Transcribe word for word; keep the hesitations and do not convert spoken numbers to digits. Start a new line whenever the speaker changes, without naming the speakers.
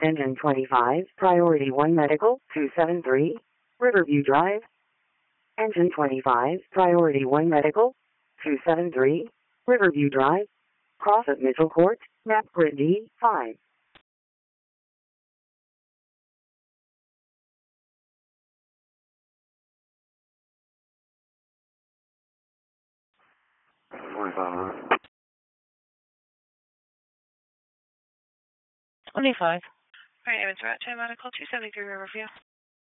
Engine twenty-five, Priority one Medical, two seven three, Riverview Drive. Engine twenty-five, Priority one Medical, two seven three, Riverview Drive. Cross at Mitchell Court, map grid D five.
twenty-five. My name is Rat Medical, two seventy-three Riverview.